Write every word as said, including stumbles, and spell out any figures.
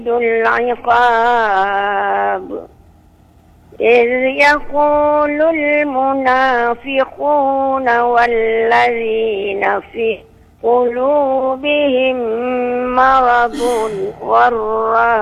العقاب إذ يقول المنافقون والذين في قلوبهم مرض والرهبان